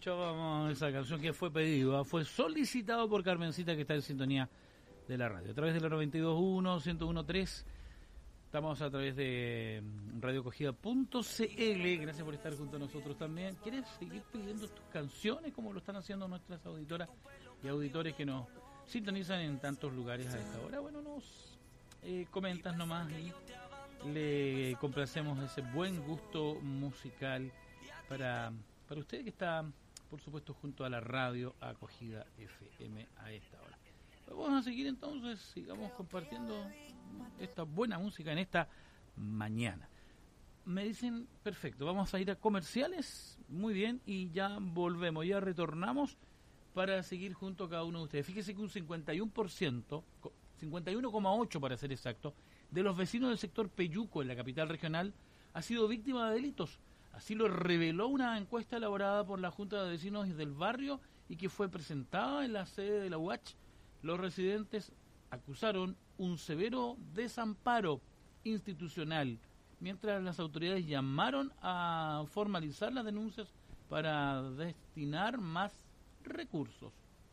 escuchábamos esa canción que fue pedido, fue solicitado por Carmencita, que está en sintonía de la radio. A través de la 92.1, 101.3, estamos a través de radiocogida.cl. Gracias por estar junto a nosotros también. ¿Quieres seguir pidiendo tus canciones como lo están haciendo nuestras auditoras y auditores que nos sintonizan en tantos lugares a esta hora? Bueno, nos comentas nomás y le complacemos ese buen gusto musical para usted que está, por supuesto, junto a la radio Acogida FM a esta hora. Vamos a seguir entonces, sigamos compartiendo esta buena música en esta mañana. Me dicen, perfecto, vamos a ir a comerciales, muy bien, y ya volvemos, ya retornamos para seguir junto a cada uno de ustedes. Fíjese que un 51%, 51,8% para ser exacto, de los vecinos del sector Peyuco, en la capital regional, ha sido víctima de delitos. Así lo reveló una encuesta elaborada por la Junta de Vecinos del barrio y que fue presentada en la sede de la UACH. Los residentes acusaron un severo desamparo institucional, mientras las autoridades llamaron a formalizar las denuncias para destinar más recursos.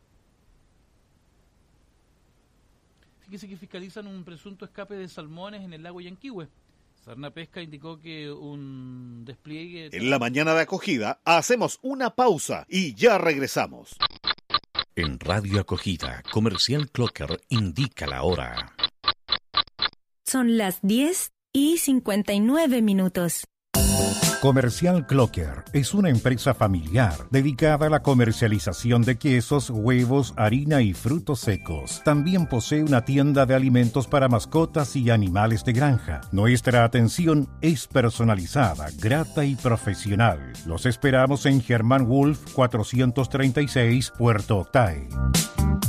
Fíjese que fiscalizan un presunto escape de salmones en el lago Yanquihue. Sarna Pesca indicó que un despliegue... En la mañana de Acogida hacemos una pausa y ya regresamos. En Radio Acogida, Comercial Clocker indica la hora. Son las 10:59. Comercial Clocker es una empresa familiar dedicada a la comercialización de quesos, huevos, harina y frutos secos. También posee una tienda de alimentos para mascotas y animales de granja. Nuestra atención es personalizada, grata y profesional. Los esperamos en Germán Wolf 436, Puerto Octay.